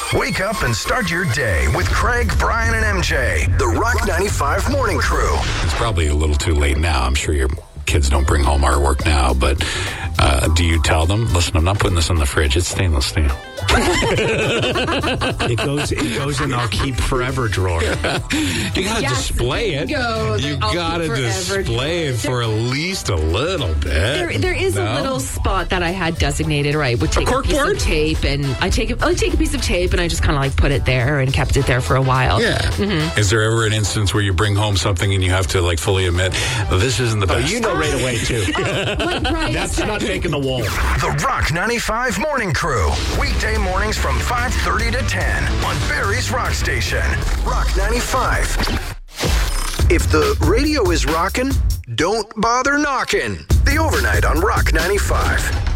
Wake up and start your day with Craig, Brian, and MJ. The Rock 95 Morning Crew. It's probably a little too late now. I'm sure your kids don't bring home artwork now, but do you tell them, listen, I'm not putting this in the fridge. It's stainless steel. It goes in our keep forever drawer. You gotta display it. You gotta display it for at least a little bit. There is a little spot that I had designated, right? Would take a piece of tape, and I take a piece of tape and I just kind of like put it there and kept it there for a while. Yeah. Mm-hmm. Is there ever an instance where you bring home something and you have to like fully admit, this isn't the best? Oh, you know right away too. That's not making the wall. The Rock 95 Morning Crew. Weekday mornings from 5:30 to 10 on Barrie's Rock Station. Rock 95. If the radio is rockin', don't bother knocking. The Overnight on Rock 95.